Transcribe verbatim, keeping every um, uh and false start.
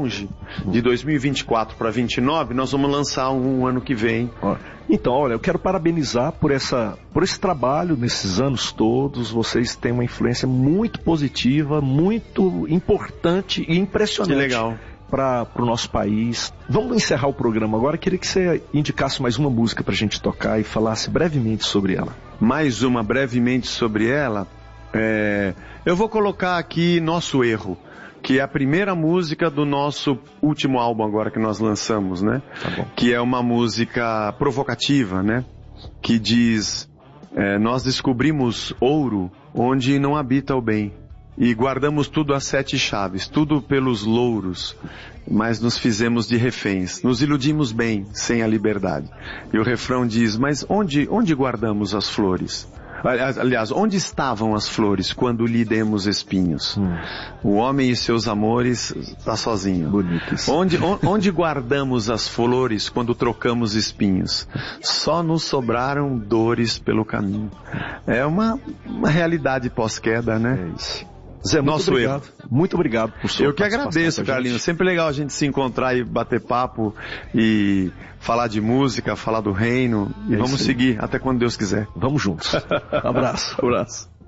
longe, de dois mil e vinte e quatro para vinte e nove, nós vamos lançar um ano que vem. Então, olha, eu quero parabenizar por, essa, por esse trabalho nesses anos todos. Vocês têm uma influência muito positiva, muito importante e impressionante. Que legal. Para o nosso país. Vamos encerrar o programa agora. Queria que você indicasse mais uma música para a gente tocar e falasse brevemente sobre ela. Mais uma brevemente sobre ela. É... Eu vou colocar aqui Nosso Erro, que é a primeira música do nosso último álbum agora que nós lançamos, né? Tá bom. Que é uma música provocativa, né? Que diz, é, nós descobrimos ouro onde não habita o bem. E guardamos tudo às sete chaves, tudo pelos louros, mas nos fizemos de reféns. Nos iludimos bem, sem a liberdade. E o refrão diz, mas onde, onde guardamos as flores? Aliás, onde estavam as flores quando lhe demos espinhos? Hum. O homem e seus amores está sozinho. Bonitos. Onde, onde guardamos as flores quando trocamos espinhos? Só nos sobraram dores pelo caminho. É uma, uma realidade pós-queda, né? É isso. Zé, muito Nosso obrigado. Erro. Muito obrigado por sua Eu que agradeço, Carlinhos. Sempre legal a gente se encontrar e bater papo e falar de música, falar do reino. E é vamos seguir até quando Deus quiser. Vamos juntos. Um abraço. Um abraço.